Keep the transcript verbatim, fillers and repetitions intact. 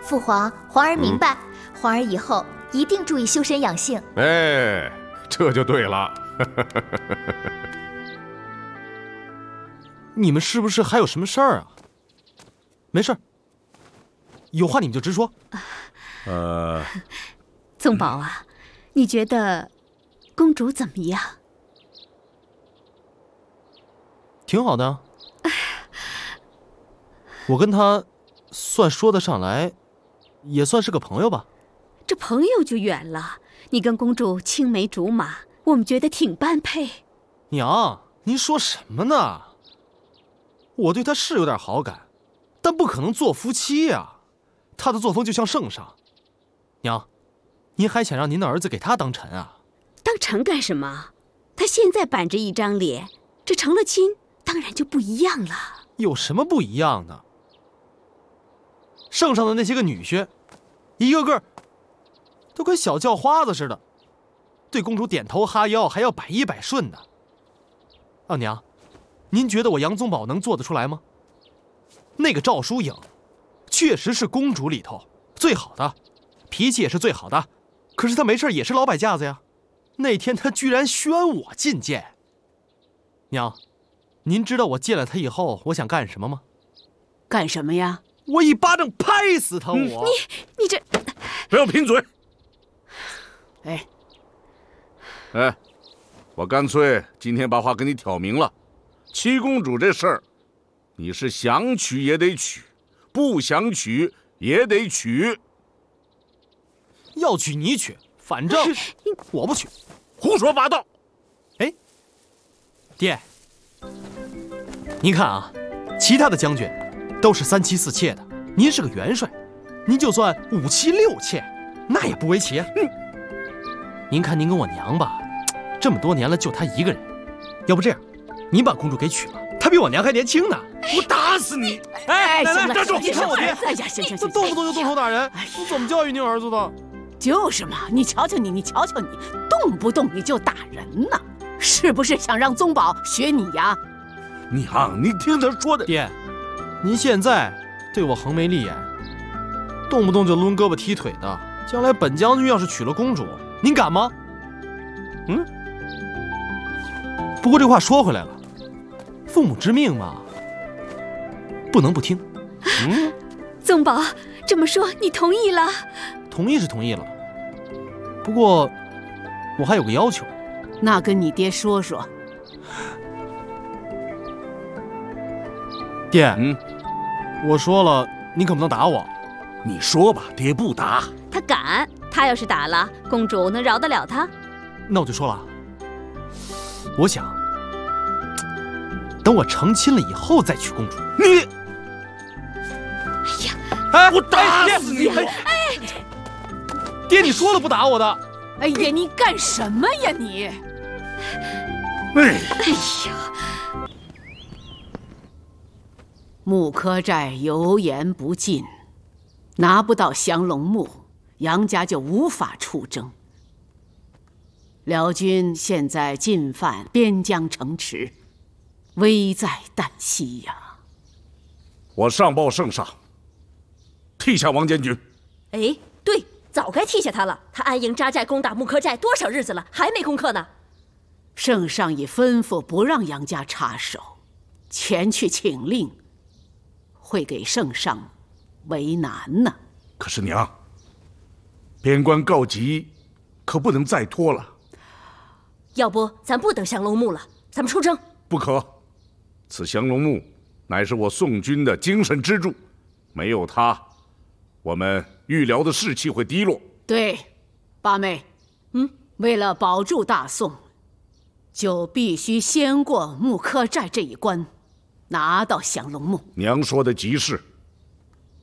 父皇，皇儿明白，嗯、皇儿以后一定注意修身养性。 哎，这就对了。 你们是不是还有什么事儿啊？没事，有话你们就直说。 呃， 宗宝啊，你觉得公主怎么样？ 挺好的。我跟她算说得上来，也算是个朋友吧。 这朋友就远了，你跟公主青梅竹马，我们觉得挺般配。 娘，您说什么呢？我对她是有点好感，但不可能做夫妻呀、啊。她的作风就像圣上。娘，您还想让您的儿子给她当臣啊？ 当臣干什么？他现在板着一张脸，这成了亲，当然就不一样了。 有什么不一样呢？圣上的那些个女婿，一个个都跟小叫花子似的，对公主点头哈腰，还要百依百顺的。啊娘，您觉得我杨宗保能做得出来吗？那个赵淑颖，确实是公主里头最好的，脾气也是最好的，可是她没事也是老摆架子呀。那天她居然宣我进谏。娘，您知道我见了她以后我想干什么吗？ 干什么呀？ 我一巴掌拍死他！我、嗯、 你你这不要贫嘴！ 哎哎，我干脆今天把话跟你挑明了，七公主这事儿，你是想娶也得娶，不想娶也得娶。 要娶你娶，反正我不娶。 胡说八道！ 哎，爹，您看啊，其他的将军都是三妻四妾的，您是个元帅，您就算五妻六妾，那也不为奇啊。嗯，您看您跟我娘吧，这么多年了就她一个人，要不这样，您把公主给娶了，她比我娘还年轻呢。 我打死你！ 哎，奶奶， 站住！你看我爹， 哎呀，行行行， 动不动就动手打人，你怎么教育您儿子的？ 就是嘛，你瞧瞧你，你瞧瞧你，动不动你就打人呢，是不是想让宗保学你呀？ 娘，你听他说的。 爹，您现在对我横眉立眼，动不动就抡胳膊踢腿的，将来本将军要是娶了公主，您敢吗？嗯。不过这话说回来了，父母之命嘛，不能不听。 嗯，宗保这么说，你同意了？ 同意是同意了，不过我还有个要求。 那跟你爹说说。 爹， 嗯， 我说了，你可不能打我。 你说吧，爹不打。 他敢，他要是打了，公主能饶得了他？ 那我就说了，我想等我成亲了以后再娶公主。 你， 哎呀， 哎， 我打死你！ 哎，爹，你说了不打我的。 哎呀，你干什么呀你？ 哎， 哎呀！ 木柯寨油盐不进，拿不到降龙木，杨家就无法出征。辽军现在进犯边疆城池，危在旦夕呀！ 我上报圣上，替下王监军。 哎，对，早该替下他了。他安营扎寨攻打木柯寨多少日子了，还没攻克呢。 圣上已吩咐不让杨家插手，前去请令，会给圣上为难呢。 可是娘，边关告急，可不能再拖了。 要不咱不等降龙木了，咱们出征。 不可，此降龙木乃是我宋军的精神支柱，没有它，我们豫辽的士气会低落。 对，八妹，嗯，为了保住大宋，就必须先过木柯寨这一关，拿到降龙木。 娘说的极是。